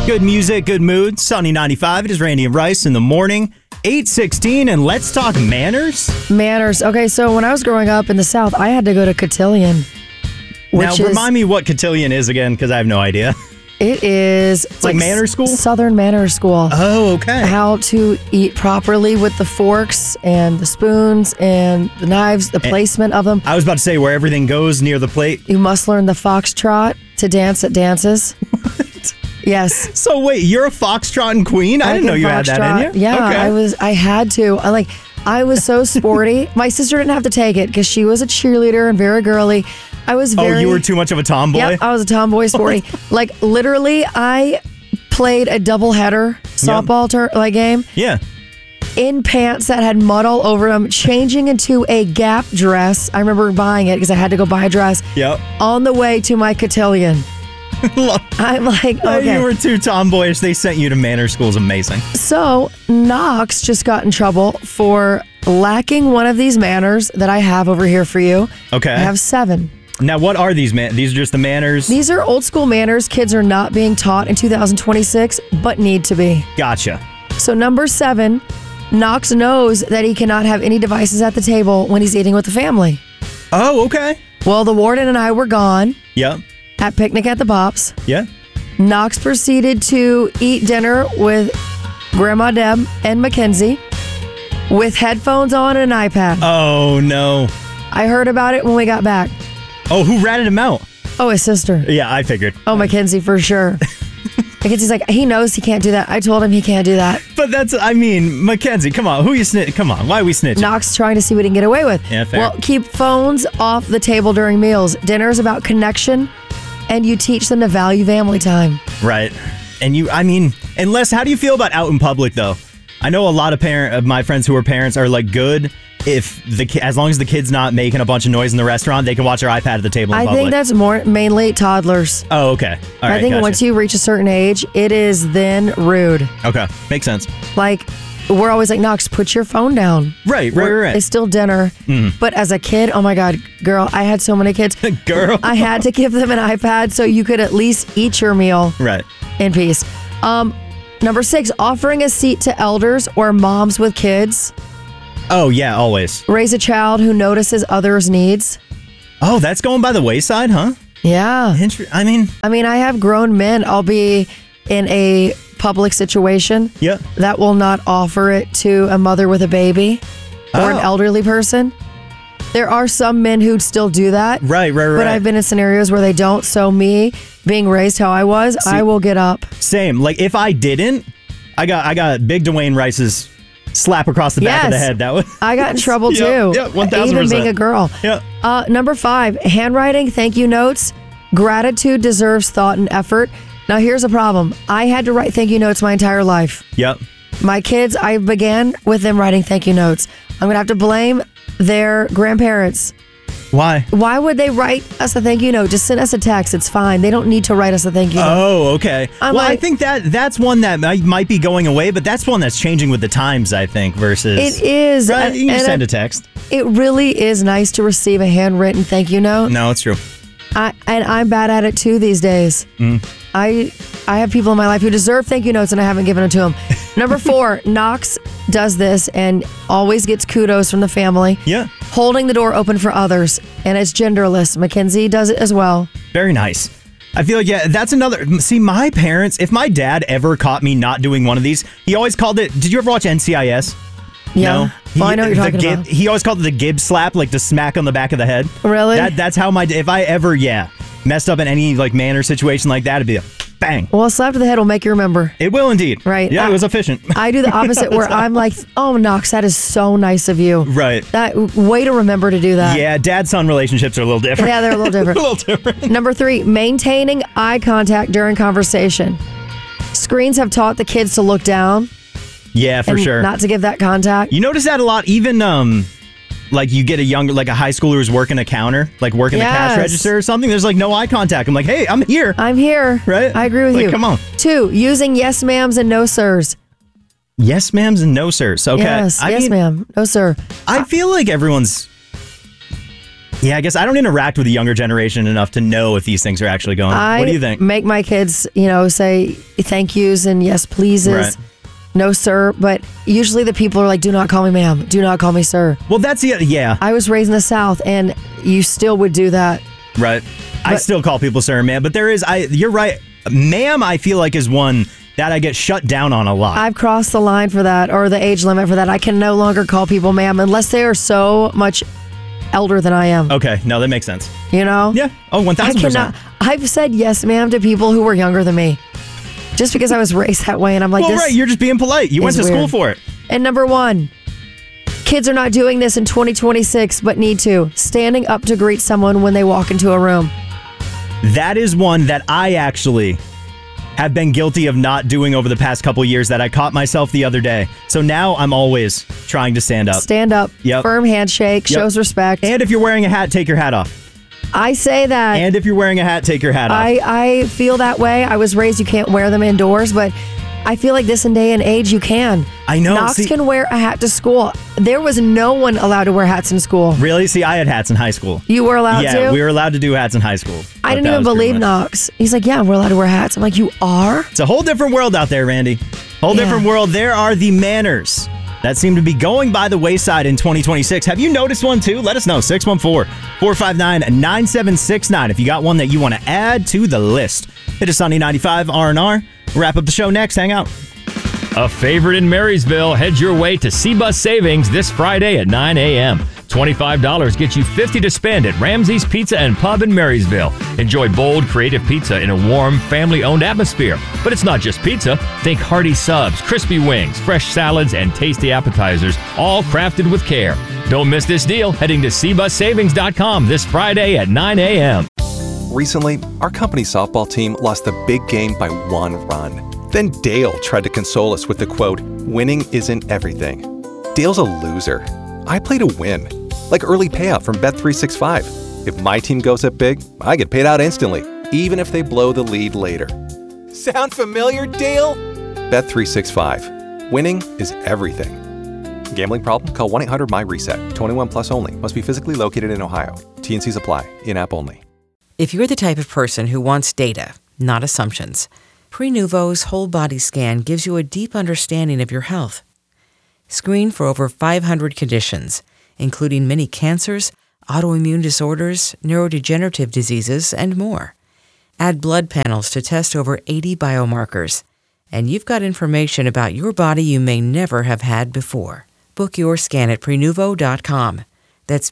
Good music, good mood. Sunny 95. It is Randy and Rice in the morning. 8:16, and let's talk manners. Manners. Okay, so when I was growing up in the South, I had to go to cotillion. Now, remind me what cotillion is again, because I have no idea. It is... It's like manners school? Southern manners school. Oh, okay. How to eat properly with the forks and the spoons and the knives, the placement of them. I was about to say where everything goes near the plate. You must learn the foxtrot to dance at dances. What? Yes. So wait, you're a foxtrotting queen? I didn't know you had that in you. Yeah, okay. I had to. I was so sporty. My sister didn't have to take it because she was a cheerleader and very girly. I was very... Oh, you were too much of a tomboy? Yep, I was a tomboy sporty. Literally, I played a doubleheader softball game. Yeah. In pants that had mud all over them, changing into a Gap dress. I remember buying it because I had to go buy a dress. Yep. On the way to my cotillion. I'm like, okay. You were too tomboyish. They sent you to manor schools. Amazing. So, Knox just got in trouble for lacking one of these manners that I have over here for you. Okay. I have 7. Now, what are these These are just the manners? These are old school manners kids are not being taught in 2026, but need to be. Gotcha. So, number 7, Knox knows that he cannot have any devices at the table when he's eating with the family. Oh, okay. Well, the warden and I were gone. Yep. At Picnic at the Pops. Yeah. Knox proceeded to eat dinner with Grandma Deb and Mackenzie with headphones on and an iPad. Oh, no. I heard about it when we got back. Oh, who ratted him out? Oh, his sister. Yeah, I figured. Oh, Mackenzie for sure. Mackenzie's like, he knows he can't do that. I told him he can't do that. But Mackenzie, come on. Who you snitching? Come on. Why are we snitching? Knox trying to see what he can get away with. Yeah, fair. Well, keep phones off the table during meals. Dinner's about connection, and you teach them to value family time. Right. And unless, how do you feel about out in public, though? I know a lot of my friends who are parents are good if as long as the kid's not making a bunch of noise in the restaurant, they can watch their iPad at the table in public. I think that's mainly toddlers. Oh, okay. All right, I think once you reach a certain age, it is then rude. Okay. Makes sense. We're always like, Knox, put your phone down. Right. It's still dinner. But as a kid, oh my God, girl, I had so many kids. Girl. I had to give them an iPad so you could at least eat your meal in peace. Number 6, offering a seat to elders or moms with kids. Oh, yeah, always. Raise a child who notices others' needs. Oh, that's going by the wayside, huh? Yeah. I have grown men. I'll be in a public situation that will not offer it to a mother with a baby or an elderly person. There are some men who still do that. Right. But I've been in scenarios where they don't. So me being raised how I was, I will get up. Same. If I didn't, I got big Dwayne Rice's slap across the back of the head. That was. I got in trouble too. Yeah, 1,000%. Even being a girl. Yeah. Number 5, handwriting, thank you notes. Gratitude deserves thought and effort. Now, here's a problem. I had to write thank you notes my entire life. Yep. My kids, I began with them writing thank you notes. I'm going to have to blame their grandparents. Why? Why would they write us a thank you note? Just send us a text. It's fine. They don't need to write us a thank you note. Oh, okay. I think that's one that might be going away, but that's one that's changing with the times, I think, versus... It is. Right? You can send a text. It really is nice to receive a handwritten thank you note. No, it's true. I'm bad at it too these days. I have people in my life who deserve thank you notes and I haven't given them to them. Number 4, Knox does this and always gets kudos from the family. Yeah. Holding the door open for others, and it's genderless. Mackenzie does it as well. Very nice. I feel like, that's another... See, my parents, if my dad ever caught me not doing one of these, he always called it... Did you ever watch NCIS? Yeah. No? Well, I know what you're talking about. He always called it the Gibb slap, to smack on the back of the head. Really? That's how if I ever, messed up in any, manner situation like that, it'd be a bang. Well, a slap to the head will make you remember. It will indeed. Right. Yeah, it was efficient. I do the opposite where I'm like, oh, Knox, that is so nice of you. Right. That way to remember to do that. Yeah, dad-son relationships are a little different. Yeah, they're a little different. A little different. Number 3, maintaining eye contact during conversation. Screens have taught the kids to look down. Yeah, for sure. Not to give that contact. You notice that a lot, even you get a high schooler who's working a counter, working the cash register or something. There's no eye contact. I'm like, hey, I'm here. I'm here. Right? I agree with you. Come on. 2, using yes ma'ams and no sirs. Yes ma'ams and no sirs. Okay. Yes, ma'am. No sir. I feel like everyone's Yeah, I guess I don't interact with the younger generation enough to know if these things are actually going. What do you think? I make my kids, say thank yous and yes pleases. Right. No, sir. But usually the people are like, do not call me ma'am. Do not call me sir. Well, that's yeah. I was raised in the South and you still would do that. Right. I still call people sir and ma'am, but you're right. Ma'am, I feel like is one that I get shut down on a lot. I've crossed the line for that, or the age limit for that. I can no longer call people ma'am unless they are so much elder than I am. Okay. No, that makes sense. You know? Yeah. Oh, 1,000%. I've said yes ma'am to people who were younger than me. Just because I was raised that way, and I'm like, well, right, you're just being polite. You went to school for it. And number one, kids are not doing this in 2026, but need to. Standing up to greet someone when they walk into a room. That is one that I actually have been guilty of not doing over the past couple years that I caught myself the other day. So now I'm always trying to stand up. Stand up. Yep. Firm handshake. Yep. Shows respect. And if you're wearing a hat, take your hat off. I say that. And if you're wearing a hat, take your hat off. I feel that way. I was raised you can't wear them indoors, but I feel like this day and age you can. I know. Knox can wear a hat to school. There was no one allowed to wear hats in school. Really? See, I had hats in high school. You were allowed to? Yeah, we were allowed to do hats in high school. I didn't even believe Knox. He's like, yeah, we're allowed to wear hats. I'm like, you are? It's a whole different world out there, Randy. Whole different world. There are the manners that seem to be going by the wayside in 2026. Have you noticed one too? Let us know. 614-459-9769 if you got one that you want to add to the list. It is Sunny 95 R&R. Wrap up the show next. Hang out. A favorite in Marysville heads your way to C-Bus Savings this Friday at 9 a.m. $25 gets you $50 to spend at Ramsey's Pizza and Pub in Marysville. Enjoy bold, creative pizza in a warm, family-owned atmosphere. But it's not just pizza. Think hearty subs, crispy wings, fresh salads, and tasty appetizers, all crafted with care. Don't miss this deal heading to cbussavings.com this Friday at 9 a.m. Recently, our company softball team lost the big game by 1 run. Then Dale tried to console us with the quote, "Winning isn't everything." Dale's a loser. I play to win, like early payout from Bet365. If my team goes up big, I get paid out instantly, even if they blow the lead later. Sound familiar, Dale? Bet365. Winning is everything. Gambling problem? Call 1-800-MY-RESET. 21 plus only. Must be physically located in Ohio. T&Cs apply. In-app only. If you're the type of person who wants data, not assumptions, Prenuvo's whole body scan gives you a deep understanding of your health. Screen for over 500 conditions, including many cancers, autoimmune disorders, neurodegenerative diseases, and more. Add blood panels to test over 80 biomarkers. And you've got information about your body you may never have had before. Book your scan at Prenuvo.com. That's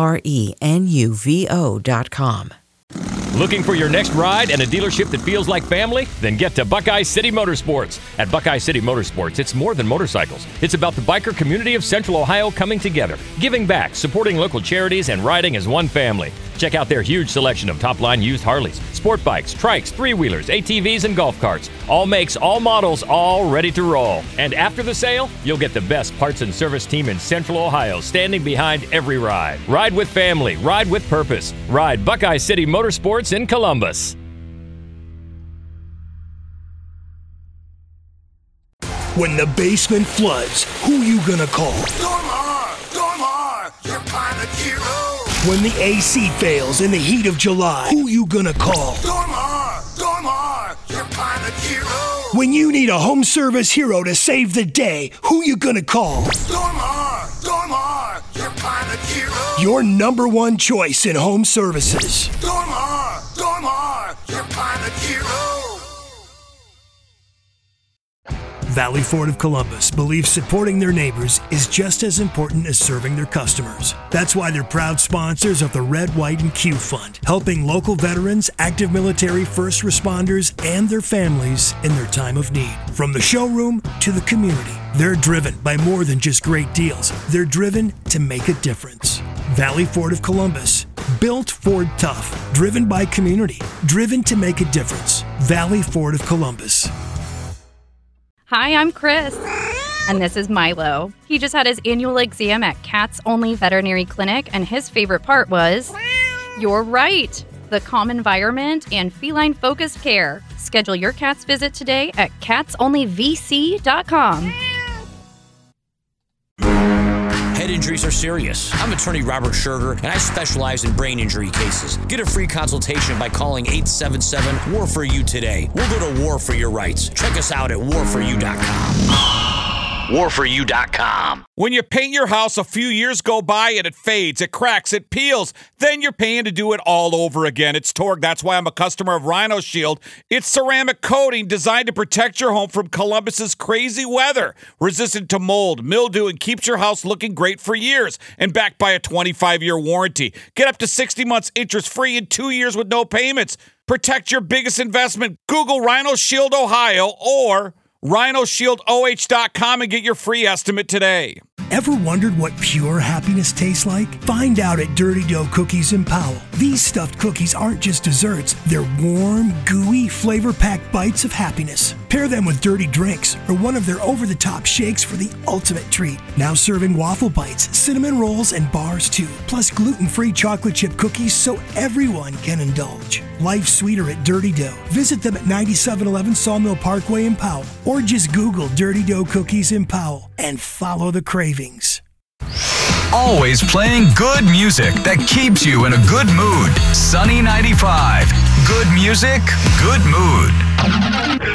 Prenuvo.com. Looking for your next ride and a dealership that feels like family? Then get to Buckeye City Motorsports. At Buckeye City Motorsports, it's more than motorcycles. It's about the biker community of Central Ohio coming together, giving back, supporting local charities, and riding as one family. Check out their huge selection of top-line used Harleys, sport bikes, trikes, three-wheelers, ATVs, and golf carts. All makes, all models, all ready to roll. And after the sale, you'll get the best parts and service team in Central Ohio standing behind every ride. Ride with family. Ride with purpose. Ride Buckeye City Motorsports in Columbus. When the basement floods, who you gonna call? Stormar, your pilot hero. When the AC fails in the heat of July, who you gonna call? Stormar, your pilot hero. When you need a home service hero to save the day, who you gonna call? Stormar, your pilot hero. Your number one choice in home services. Stormar, your pilot hero. Valley Ford of Columbus believes supporting their neighbors is just as important as serving their customers. That's why they're proud sponsors of the Red, White, and Q Fund, helping local veterans, active military, first responders, and their families in their time of need. From the showroom to the community, they're driven by more than just great deals. They're driven to make a difference. Valley Ford of Columbus, built Ford tough, driven by community, driven to make a difference. Valley Ford of Columbus. Hi, I'm Chris, and this is Milo. He just had his annual exam at Cats Only Veterinary Clinic, and his favorite part was, you're right, the calm environment and feline-focused care. Schedule your cat's visit today at catsonlyvc.com. head injuries are serious. I'm attorney Robert Scherger, and I specialize in brain injury cases. Get a free consultation by calling 877-WAR-FOR-YOU today. We'll go to war for your rights. Check us out at warforyou.com. warforyou.com. When you paint your house, a few years go by and it fades, it cracks, it peels. Then you're paying to do it all over again. It's Torg. That's why I'm a customer of Rhino Shield. It's ceramic coating designed to protect your home from Columbus's crazy weather. Resistant to mold, mildew, and keeps your house looking great for years. And backed by a 25-year warranty. Get up to 60 months interest-free and 2 years with no payments. Protect your biggest investment. Google Rhino Shield Ohio or RhinoShieldOH.com and get your free estimate today. Ever wondered what pure happiness tastes like? Find out at Dirty Dough Cookies in Powell. These stuffed cookies aren't just desserts. They're warm, gooey, flavor-packed bites of happiness. Pair them with dirty drinks or one of their over-the-top shakes for the ultimate treat. Now serving waffle bites, cinnamon rolls, and bars too. Plus gluten-free chocolate chip cookies so everyone can indulge. Life's sweeter at Dirty Dough. Visit them at 9711 Sawmill Parkway in Powell. Or just Google Dirty Dough Cookies in Powell and follow the cravings. Always playing good music that keeps you in a good mood. Sunny 95. Good music, good mood.